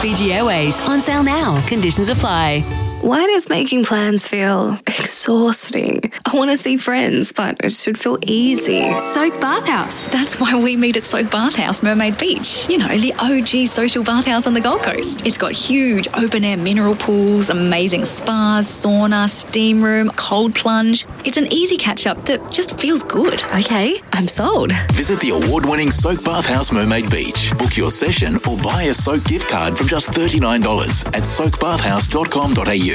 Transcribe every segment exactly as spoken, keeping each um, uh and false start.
Fiji Airways, on sale now. Conditions apply. Why does making plans feel exhausting? I want to see friends, but it should feel easy. Soak Bathhouse. That's why we meet at Soak Bathhouse, Mermaid Beach. You know, the O G social bathhouse on the Gold Coast. It's got huge open-air mineral pools, amazing spas, sauna, steam room, cold plunge. It's an easy catch-up that just feels good. Okay, I'm sold. Visit the award-winning Soak Bathhouse Mermaid Beach. Book your session or buy a Soak gift card from just thirty-nine dollars at soak bathhouse dot com dot a u.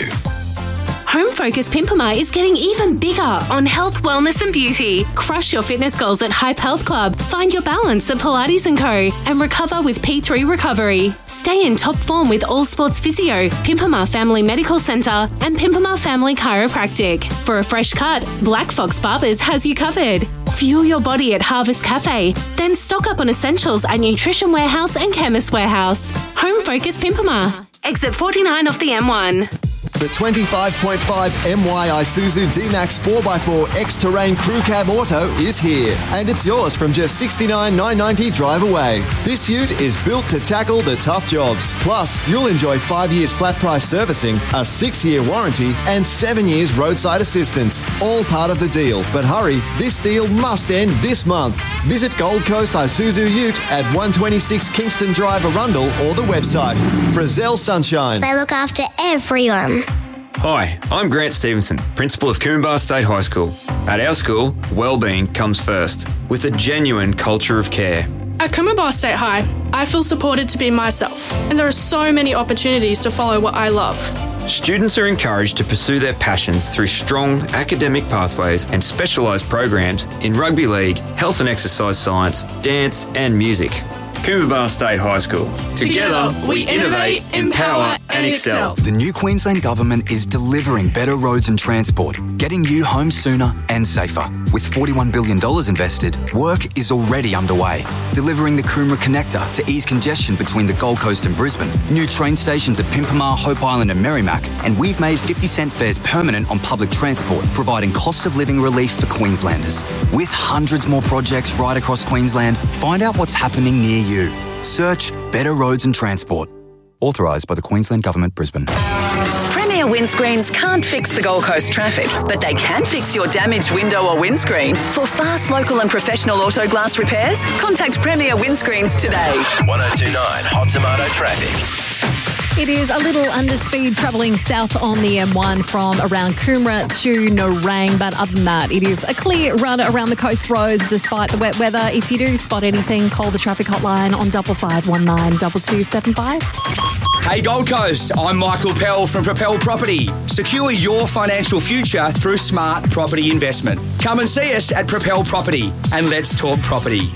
Home Focus Pimpama is getting even bigger on health, wellness and beauty. Crush your fitness goals at Hype Health Club. Find your balance at Pilates and Co. And recover with P three Recovery. Stay in top form with All Sports Physio, Pimpama Family Medical Centre and Pimpama Family Chiropractic. For a fresh cut, Black Fox Barbers has you covered. Fuel your body at Harvest Cafe. Then stock up on essentials at Nutrition Warehouse and Chemist Warehouse. Home Focus Pimpama. Exit forty-nine off the M one. The twenty-five point five M Y Isuzu D-Max four by four X-Terrain Crew Cab Auto is here, and it's yours from just sixty-nine thousand nine hundred ninety drive away. This ute is built to tackle the tough jobs. Plus, you'll enjoy five years flat price servicing, a six-year warranty, and seven years roadside assistance. All part of the deal. But hurry, this deal must end this month. Visit Gold Coast Isuzu Ute at one twenty-six Kingston Drive, Arundel, or the website. Frizzell Sunshine. They look after everyone. Hi, I'm Grant Stevenson, Principal of Coombar State High School. At our school, wellbeing comes first, with a genuine culture of care. At Coombar State High, I feel supported to be myself, and there are so many opportunities to follow what I love. Students are encouraged to pursue their passions through strong academic pathways and specialised programs in rugby league, health and exercise science, dance and music. Coombar State High School. Together, we innovate, empower and excel. The new Queensland Government is delivering better roads and transport, getting you home sooner and safer. With forty-one billion dollars invested, work is already underway. Delivering the Coomera Connector to ease congestion between the Gold Coast and Brisbane, new train stations at Pimpama, Hope Island and Merrimack, and we've made fifty cent fares permanent on public transport, providing cost of living relief for Queenslanders. With hundreds more projects right across Queensland, find out what's happening near you. Search Better Roads and Transport. Authorised by the Queensland Government, Brisbane. Premier windscreens can't fix the Gold Coast traffic, but they can fix your damaged window or windscreen. For fast, local and professional auto glass repairs, contact Premier Windscreens today. one oh two point nine Hot Tomato Traffic. It is a little underspeed travelling south on the M one from around Coomera to Nerang, but other than that, it is a clear run around the coast roads despite the wet weather. If you do spot anything, call the traffic hotline on double five one nine two two seven five. Hey Gold Coast, I'm Michael Pell from Propel Property. Secure your financial future through smart property investment. Come and see us at Propel Property and let's talk property.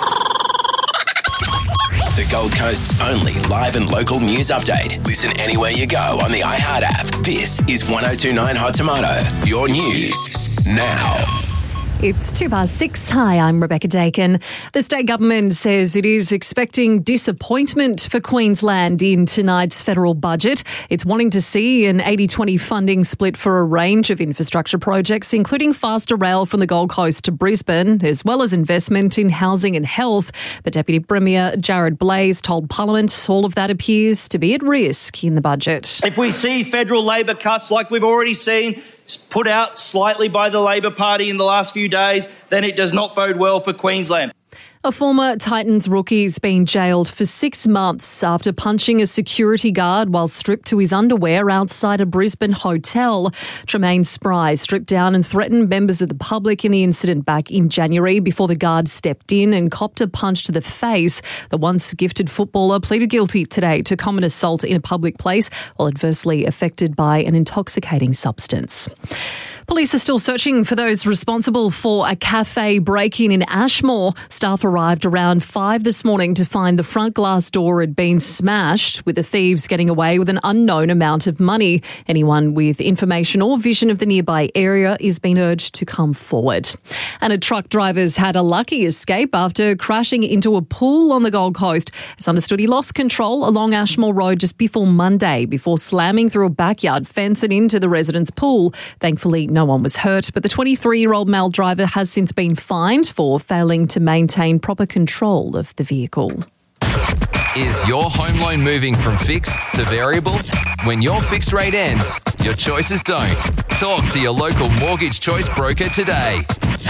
The Gold Coast's only live and local news update. Listen anywhere you go on the iHeart app. This is one oh two point nine Hot Tomato. Your news now. It's two past six. Hi, I'm Rebecca Dakin. The state government says it is expecting disappointment for Queensland in tonight's federal budget. It's wanting to see an eighty twenty funding split for a range of infrastructure projects, including faster rail from the Gold Coast to Brisbane, as well as investment in housing and health. But Deputy Premier Jared Blaze told Parliament all of that appears to be at risk in the budget. If we see federal Labor cuts like we've already seen, put out slightly by the Labor Party in the last few days, then it does not bode well for Queensland. A former Titans rookie has been jailed for six months after punching a security guard while stripped to his underwear outside a Brisbane hotel. Tremaine Spry stripped down and threatened members of the public in the incident back in January before the guard stepped in and copped a punch to the face. The once gifted footballer pleaded guilty today to common assault in a public place while adversely affected by an intoxicating substance. Police are still searching for those responsible for a cafe break-in in Ashmore. Staff arrived around five this morning to find the front glass door had been smashed, with the thieves getting away with an unknown amount of money. Anyone with information or vision of the nearby area is being urged to come forward. And a truck driver's had a lucky escape after crashing into a pool on the Gold Coast. It's understood he lost control along Ashmore Road just before Monday before slamming through a backyard fence and into the resident's pool. Thankfully, no one was hurt, but the twenty-three-year-old male driver has since been fined for failing to maintain proper control of the vehicle. Is your home loan moving from fixed to variable? When your fixed rate ends, your choices don't. Talk to your local Mortgage Choice broker today.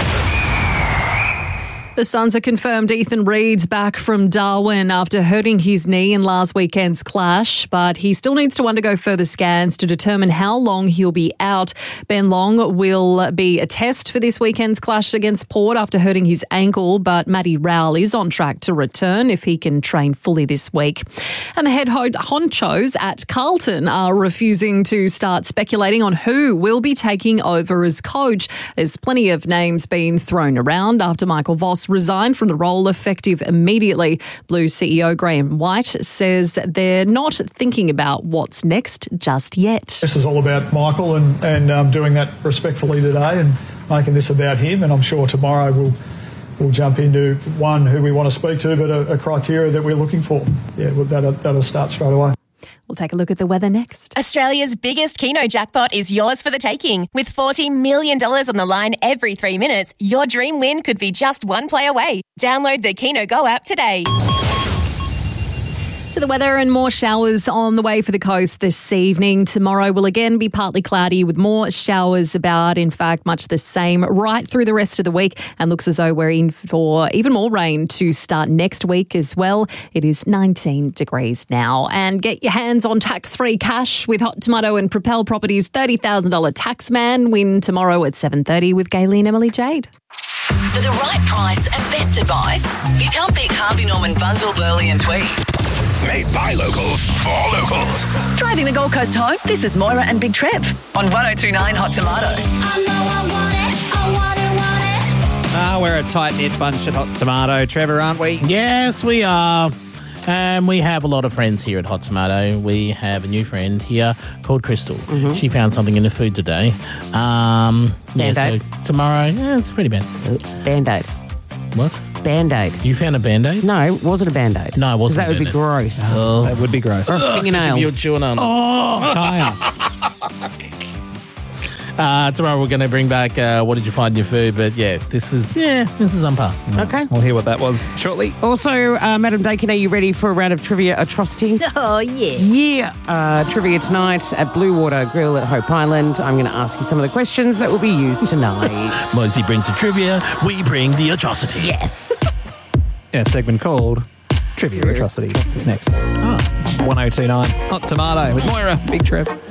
The Suns have confirmed Ethan Reid's back from Darwin after hurting his knee in last weekend's clash, but he still needs to undergo further scans to determine how long he'll be out. Ben Long will be a test for this weekend's clash against Port after hurting his ankle, but Matty Rowell is on track to return if he can train fully this week. And the head honchos at Carlton are refusing to start speculating on who will be taking over as coach. There's plenty of names being thrown around after Michael Voss resigned from the role effective immediately. Blues C E O Graham White says they're not thinking about what's next just yet. This is all about Michael and, and um, doing that respectfully today and making this about him, and I'm sure tomorrow we'll we'll jump into, one, who we want to speak to, but a, a criteria that we're looking for. Yeah, well, that'll, that'll start straight away. We'll take a look at the weather next. Australia's biggest Keno jackpot is yours for the taking. With forty million dollars on the line every three minutes, your dream win could be just one play away. Download the Keno Go app today. To the weather, and more showers on the way for the coast this evening. Tomorrow will again be partly cloudy with more showers about, in fact, much the same right through the rest of the week, and looks as though we're in for even more rain to start next week as well. It is nineteen degrees now. And get your hands on tax-free cash with Hot Tomato and Propel Properties' thirty thousand dollars Taxman. Win tomorrow at seven thirty with Gayley and Emily Jade. For the right price and best advice, you can't beat Harvey Norman Bundle, Burley and Tweed. Made by locals for locals. Driving the Gold Coast home, this is Moira and Big Trev on one oh two point nine Hot Tomato. I know I want it, I want it, want it. Ah, we're a tight-knit bunch at Hot Tomato, Trevor, aren't we? Yes, we are. And we have a lot of friends here at Hot Tomato. We have a new friend here called Crystal. Mm-hmm. She found something in the food today. Um, yeah, Band-Aid. so tomorrow, yeah, it's pretty bad. Band-Aid. What? Band-Aid. You found a Band-Aid? No, was it a Band-Aid? No, it wasn't. That would be gross. Oh. That would be gross. Or a fingernail. You're chewing on. Oh, Kaya. Uh, tomorrow we're going to bring back uh, what did you find in your food, but yeah, this is yeah, this is on par. Okay. We'll hear what that was shortly. Also, uh, Madam Dakin, are you ready for a round of trivia atrocity? Oh, yeah. Yeah. Uh, trivia tonight at Blue Water Grill at Hope Island. I'm going to ask you some of the questions that will be used tonight. Mosey brings the trivia, we bring the atrocity. Yes. Yeah, segment called Trivia Atrocity. It's next. Oh. one oh two point nine Hot Tomato with Moira, Big Trev.